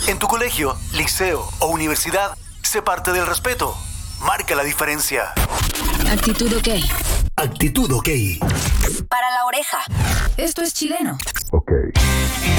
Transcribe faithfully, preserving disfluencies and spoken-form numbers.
En tu colegio, liceo o universidad, sé parte del respeto. Marca la diferencia. Actitud OK. Actitud OK. Para la oreja. Esto es chileno. OK.